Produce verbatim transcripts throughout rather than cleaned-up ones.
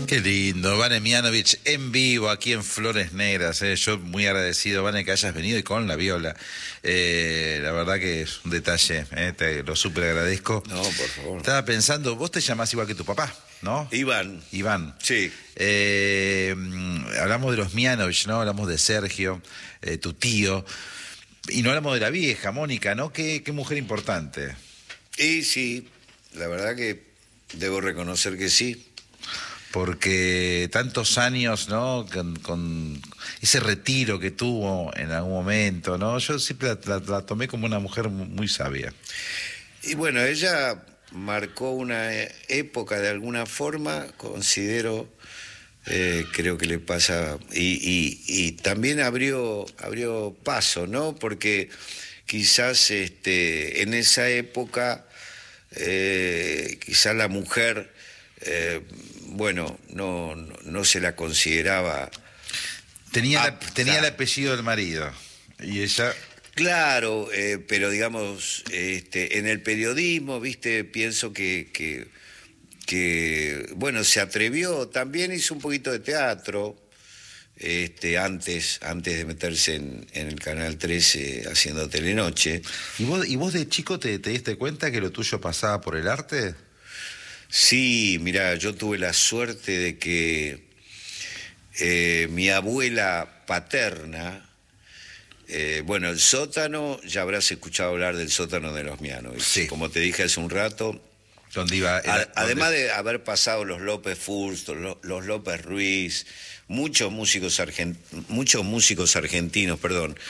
Qué lindo, Vane Mianovich en vivo aquí en Flores Negras. Eh. Yo muy agradecido, Vane, que hayas venido y con la viola. Eh, la verdad que es un detalle, eh, te lo súper agradezco. No, por favor. Estaba pensando, vos te llamás igual que tu papá, ¿no? Iván. Iván. Sí. Eh, hablamos de los Mianovich, ¿no? Hablamos de Sergio, eh, tu tío. Y no hablamos de la vieja, Mónica, ¿no? Qué, qué mujer importante. Y sí, la verdad que debo reconocer que sí. Porque tantos años, ¿no? Con, con ese retiro que tuvo en algún momento, ¿no? Yo siempre la, la, la tomé como una mujer muy sabia. Y bueno, ella marcó una época de alguna forma, considero, eh, creo que le pasa, y, y, y también abrió, abrió paso, ¿no? Porque quizás este, en esa época, eh, quizás la mujer... Eh, bueno, no, no, no se la consideraba... Tenía, la, tenía el apellido del marido, y ella... Claro, eh, pero digamos, este, en el periodismo, viste, pienso que, que, que, bueno, se atrevió, también hizo un poquito de teatro, este, antes, antes de meterse en, en el Canal trece haciendo Telenoche. ¿Y vos, y vos de chico te, te diste cuenta que lo tuyo pasaba por el arte? Sí, mirá, yo tuve la suerte de que eh, mi abuela paterna, eh, bueno, el sótano, ya habrás escuchado hablar del sótano de los Mianovich. Sí. Como te dije hace un rato, ¿Dónde iba? Era, a, además ¿dónde? de haber pasado los López Fursto, los, los López Ruiz, muchos músicos, argent, muchos músicos argentinos, perdón,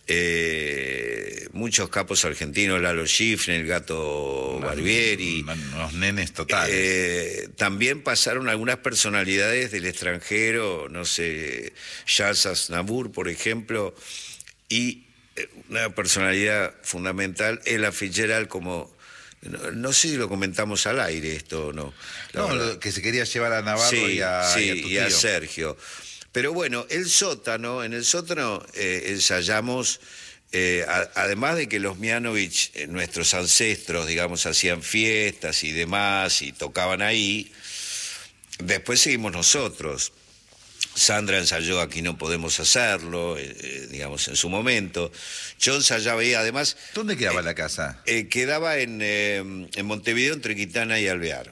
eh, muchos capos argentinos, Lalo Schifrin, el Gato Barbieri. Unos nenes totales. Eh, también pasaron algunas personalidades del extranjero, no sé, Charles Aznavour, por ejemplo, y una personalidad fundamental, Ella Fitzgerald, como... No, no sé si lo comentamos al aire esto o no. No, lo, que se quería llevar a Navarro sí, y, a, sí, y a tu tío. y a Sergio. Pero bueno, el sótano, en el sótano eh, ensayamos, eh, a, además de que los Mianovich, eh, nuestros ancestros, digamos, hacían fiestas y demás y tocaban ahí, después seguimos nosotros. Sandra ensayó Aquí no podemos hacerlo, eh, eh, digamos, en su momento. Yo ensayaba ahí, además... ¿Dónde quedaba eh, la casa? Eh, quedaba en, eh, en Montevideo, entre Quintana y Alvear.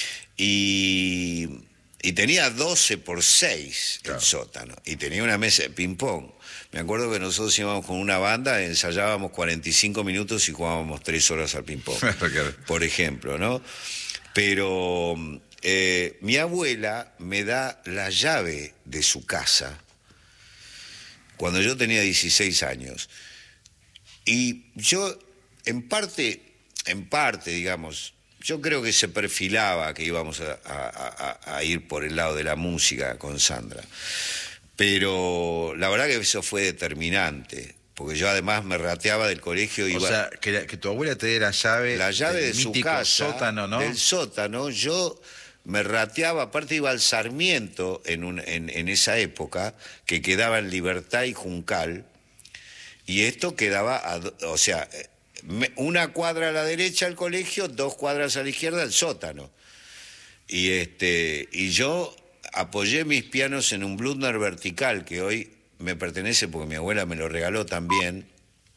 Y, y tenía doce por seis claro. El sótano. Y tenía una mesa de ping-pong. Me acuerdo que nosotros íbamos con una banda, ensayábamos cuarenta y cinco minutos y jugábamos tres horas al ping-pong. Por ejemplo, ¿no? Pero... Eh, mi abuela me da la llave de su casa cuando yo tenía dieciséis años. Y yo, en parte, en parte, digamos, yo creo que se perfilaba que íbamos a, a, a, a ir por el lado de la música con Sandra. Pero la verdad que eso fue determinante. Porque yo además me rateaba del colegio. Iba, o sea, que, la, que tu abuela te dé la llave, la llave del de su mítico casa, sótano, ¿no? Del sótano, yo... me rateaba, aparte iba al Sarmiento en, un, en, en esa época, que quedaba en Libertad y Juncal, y esto quedaba, a, o sea, una cuadra a la derecha el colegio, dos cuadras a la izquierda el sótano. Y, este, y yo apoyé mis pianos en un Blundner vertical, que hoy me pertenece porque mi abuela me lo regaló también,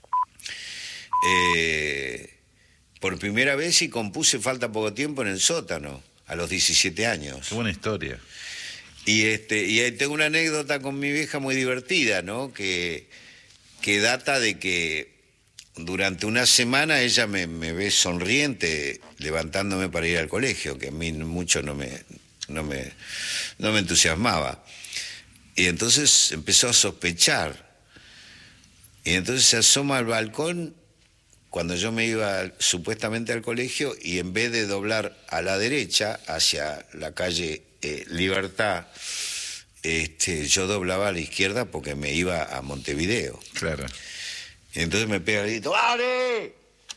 eh, por primera vez y compuse Falta poco tiempo en el sótano. A los diecisiete años. Qué buena historia. Y, este, y tengo una anécdota con mi vieja muy divertida, ¿no? Que, que data de que durante una semana ella me, me ve sonriente levantándome para ir al colegio, que a mí mucho no me, no me, no me entusiasmaba. Y entonces empezó a sospechar. Y entonces se asoma al balcón cuando yo me iba supuestamente al colegio y en vez de doblar a la derecha hacia la calle eh, Libertad, este, yo doblaba a la izquierda porque me iba a Montevideo. Claro. Y entonces me pega el grito, ¡Ale!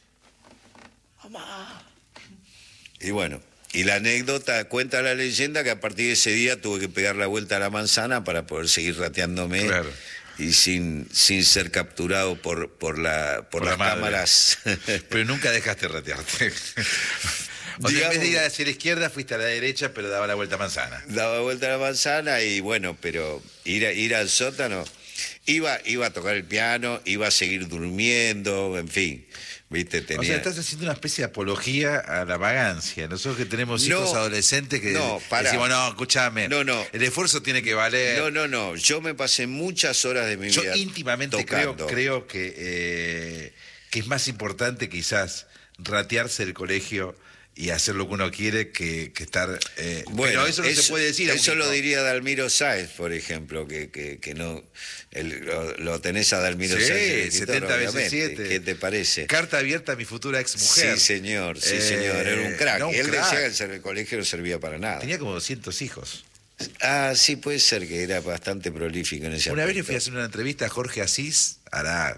¡Mamá! Y bueno, y la anécdota, cuenta la leyenda que a partir de ese día tuve que pegar la vuelta a la manzana para poder seguir rateándome. Claro. Y sin, sin ser capturado por, por, la, por, por las la cámaras. Pero nunca dejaste ratearte. O sea, Digamos, en vez de ir hacia la izquierda, fuiste a la derecha, pero daba la vuelta a manzana. daba vuelta a la manzana y bueno, pero ir, a- ir al sótano, iba, iba a tocar el piano, iba a seguir durmiendo, en fin, viste, tenía... O sea, estás haciendo una especie de apología a la vagancia. Nosotros que tenemos No, hijos adolescentes que no, pará. decimos, no, escúchame, No, no. el esfuerzo tiene que valer. No, no, no, yo me pasé muchas horas de mi Yo vida íntimamente creo, tocando. creo que, eh, que es más importante quizás ratearse el colegio y hacer lo que uno quiere que, que estar... eh, Bueno, pero eso no se puede decir a un Eso lo hijo. diría Dalmiro Sáenz, por ejemplo, que, que, que no... el- lo, lo tenés a Dalmiro Sí, Sáenz. el escritor, setenta veces obviamente. siete. ¿Qué te parece? Carta abierta a mi futura ex mujer. Sí, señor, sí, Eh, señor. Era un crack. no, un Él crack. decía que el ser- el colegio no servía para nada. Tenía como doscientos hijos. Ah, sí, puede ser que era bastante prolífico en ese Una vez le aspecto. fui a hacer una entrevista a Jorge Asís, hará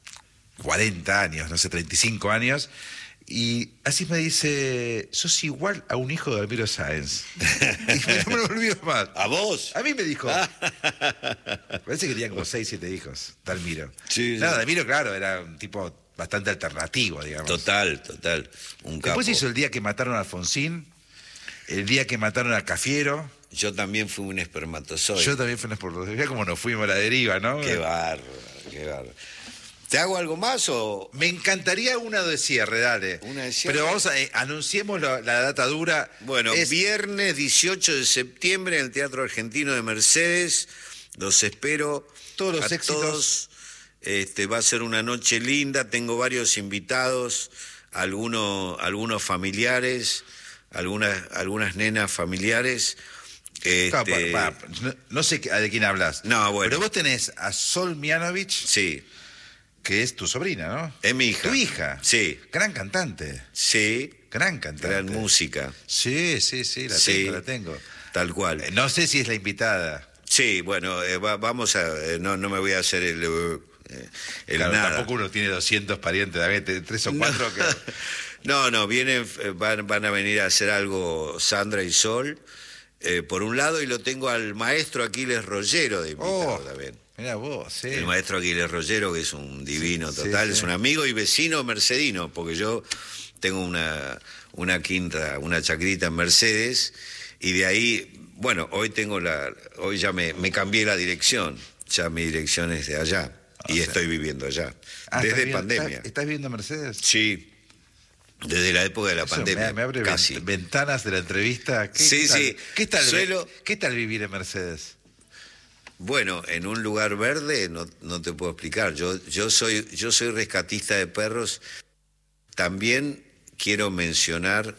cuarenta años, no sé, treinta y cinco años, y Asís me dice, sos igual a un hijo de Dalmiro Sáenz. Y no me lo olvido más. ¿A vos? A mí me dijo. Parece que tenía como seis, siete hijos, Dalmiro. Sí, No, sí. Dalmiro, claro, era un tipo bastante alternativo, digamos. Total, total. Un capo. Después hizo el día que mataron a Alfonsín, el día que mataron a Cafiero. Yo también fui un espermatozoide. Yo también fui por Mira cómo nos fuimos a la deriva, ¿no? Qué bárbaro, qué bárbaro. ¿Te hago algo más o...? Me encantaría una de cierre, dale. Una de cierre. Pero vamos a, eh, anunciemos la, la data dura. Bueno, Es- viernes dieciocho de septiembre en el Teatro Argentino de Mercedes. Los espero. Todos los a éxitos. todos. Este, va a ser una noche linda. Tengo varios invitados, algunos, algunos familiares, algunas, algunas nenas familiares. Este, Claro, pa- pa- no, no sé qué- de quién hablas. No, bueno. Pero vos tenés a Sol Mianovich, Sí, que es tu sobrina, ¿no? es mi hija. Tu hija. Sí, Gran cantante. sí. Gran cantante. Gran música, Sí, sí, sí, la Sí. tengo, la tengo. tal cual. Eh, No sé si es la invitada. Sí, bueno, eh, va- vamos a... eh, no, no me voy a hacer el... eh, el Claro, nada. tampoco uno tiene doscientos parientes, a ver, tres o cuatro que... No, no, vienen, eh, van, van a venir a hacer algo Sandra y Sol, eh, por un lado, y lo tengo al maestro Aquiles Rollero de invitado Oh, también. mira vos, sí. El maestro Aquiles Rollero, que es un divino Sí, total, sí, es sí. un amigo y vecino mercedino, porque yo tengo una, una quinta, una chacrita en Mercedes, y de ahí, bueno, hoy tengo la, hoy ya me, me cambié la dirección, ya mi dirección es de allá, O y sea- estoy viviendo allá, Ah, ¿estás desde viendo- pandemia. ¿Estás, estás viendo Mercedes? Sí, desde la época de la Eso pandemia, me, me abre casi. ven- ventanas de la entrevista. ¿Qué, Sí, qué tal, sí. ¿Qué tal, Suelo- ¿Qué tal vivir en Mercedes? Bueno, en un lugar verde no, no te puedo explicar. Yo, yo, soy, yo soy rescatista de perros. También quiero mencionar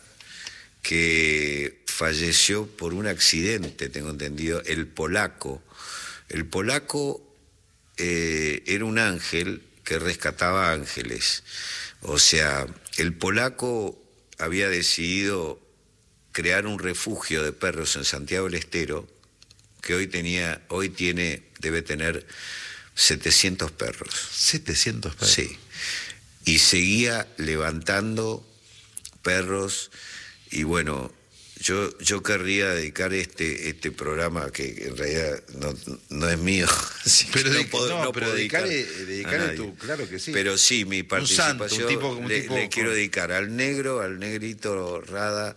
que falleció por un accidente, tengo entendido, el polaco. El polaco eh, era un ángel que rescataba ángeles. O sea, el polaco había decidido crear un refugio de perros en Santiago del Estero, que hoy tenía, hoy tiene, debe tener setecientos perros. setecientos pesos. Sí. Y seguía levantando perros y bueno, yo, yo querría dedicar este, este programa, que en realidad no, no es mío, así que Pero, no de- puedo, no, no pero puedo dedicar dedicale, a dedicale nadie. tú, claro que sí. Pero sí, mi Un santo, participación un tipo- un le, tipo le con- quiero dedicar al negro, al negrito Rada,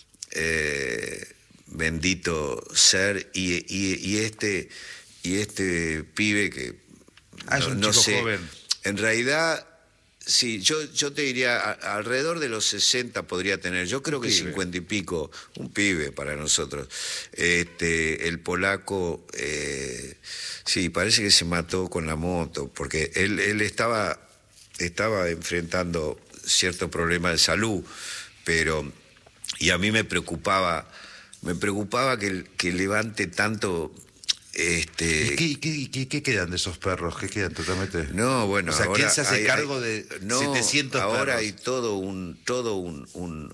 eh, bendito ser, y, y, y este y este pibe que Ah, es un chico joven. en realidad sí, yo, yo te diría a- alrededor de los sesenta podría tener, yo creo Un que pibe. cincuenta y pico, un pibe para nosotros. Este, el polaco, eh, sí, parece que se mató con la moto, porque él, él estaba, estaba enfrentando cierto problema de salud, pero, y a mí me preocupaba, me preocupaba que, que levante tanto, este... ¿Y qué, qué- qué- qué quedan de esos perros? ¿Qué quedan totalmente? No, bueno, O sea, ahora ¿quién se hace hay- cargo hay- de no, setecientos ahora perros? hay todo un, todo un, un-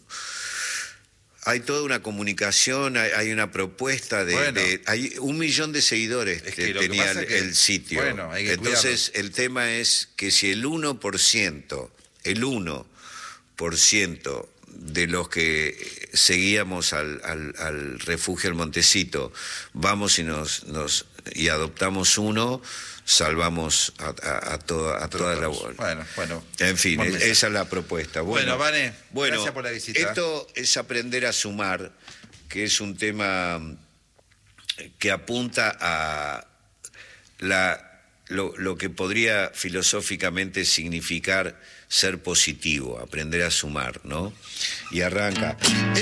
hay toda una comunicación, hay, hay una propuesta de, Bueno. de- hay un millón de seguidores Es que que lo que tenía pasa el, es que- el sitio. bueno, hay que Entonces el tema es que si el uno por ciento, el uno por ciento de los que seguíamos al, al, al refugio El Montecito, vamos y nos, nos y adoptamos uno, salvamos a, a, a toda, a toda la bola. Bueno, bueno. En fin, es, esa es la propuesta. Bueno, bueno Vane, bueno, gracias por la visita. Esto es aprender a sumar, que es un tema que apunta a la Lo, lo que podría filosóficamente significar ser positivo, aprender a sumar, ¿no? Y arranca.